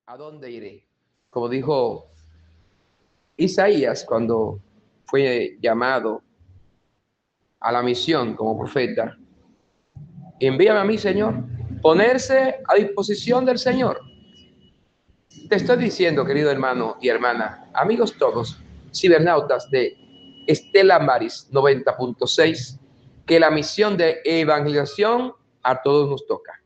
¿A dónde iré? Como dijo Isaías cuando fue llamado a la misión como profeta, envíame a mí, Señor. Ponerse a disposición del Señor. Te estoy diciendo, querido hermano y hermana, amigos todos, cibernautas de Estela Maris 90.6, que la misión de evangelización a todos nos toca.